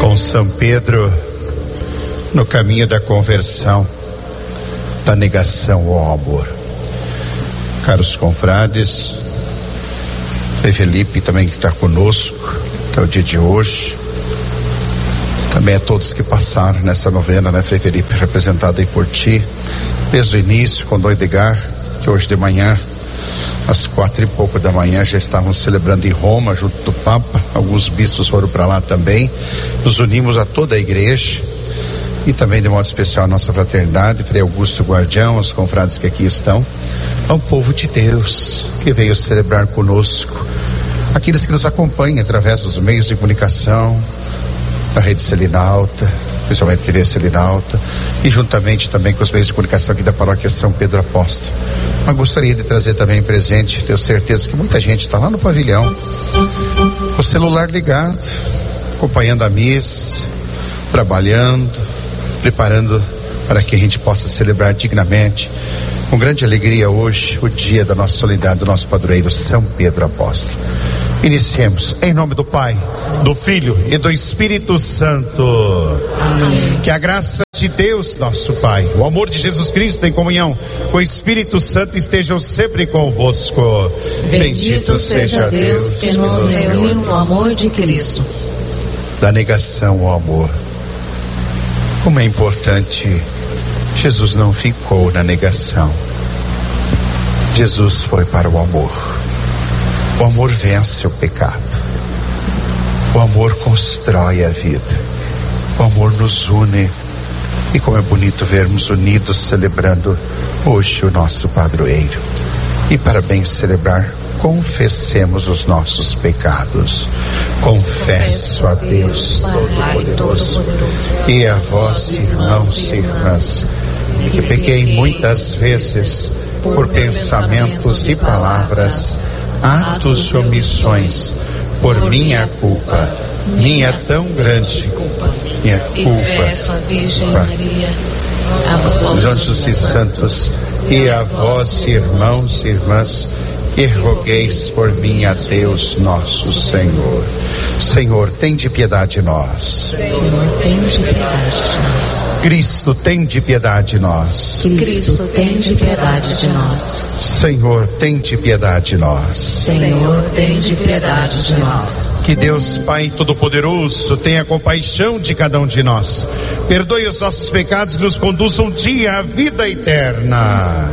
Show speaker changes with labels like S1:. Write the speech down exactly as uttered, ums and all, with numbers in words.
S1: Com São Pedro no caminho da conversão, da negação ao amor. Caros confrades, Frei Felipe também que está conosco até o dia de hoje, também a todos que passaram nessa novena, né, Frei Felipe, representado aí por ti, desde o início, com Dom Edgar, que hoje de manhã, às quatro e pouco da manhã, já estavam celebrando em Roma, junto do Papa. Alguns bispos foram para lá também. Nos unimos a toda a igreja e também de modo especial a nossa fraternidade, Frei Augusto Guardião, os confrades que aqui estão, ao povo de Deus que veio celebrar conosco, aqueles que nos acompanham através dos meios de comunicação, da Rede Selinalta, principalmente T V Selinalta, e juntamente também com os meios de comunicação aqui da Paróquia São Pedro Apóstolo. Mas gostaria de trazer também presente, tenho certeza que muita gente está lá no pavilhão, o celular ligado, acompanhando a missa, trabalhando, preparando para que a gente possa celebrar dignamente, com grande alegria hoje, o dia da nossa solenidade do nosso padroeiro São Pedro Apóstolo. Iniciemos em nome do Pai, do Filho e do Espírito Santo. Amém. Que a graça de Deus, nosso Pai, o amor de Jesus Cristo em comunhão com o Espírito Santo estejam sempre convosco.
S2: Bendito, Bendito seja Deus que nos reuniu no amor de Cristo.
S1: Da negação ao amor. Como é importante, Jesus não ficou na negação. Jesus foi para o amor. O amor vence o pecado. O amor constrói a vida. O amor nos une. E como é bonito vermos unidos celebrando hoje o nosso padroeiro. E para bem celebrar, confessemos os nossos pecados. Confesso a Deus Todo-Poderoso e a vós, irmãos e irmãs, que pequei muitas vezes por pensamentos e palavras, atos e omissões, por minha culpa, minha tão grande, minha culpa.
S2: Peço a Virgem Maria,
S1: aos anjos e santos, e a vós, irmãos e irmãs, que rogueis por mim a Deus nosso Senhor. Senhor, tende piedade de nós.
S2: Senhor, tende piedade de nós.
S1: Cristo, tende piedade de nós.
S2: Cristo, tende piedade de nós.
S1: Senhor, tende piedade de nós.
S2: Senhor, tende piedade de nós.
S1: Que Deus Pai Todo-Poderoso tenha compaixão de cada um de nós. Perdoe os nossos pecados e nos conduz um dia à vida eterna.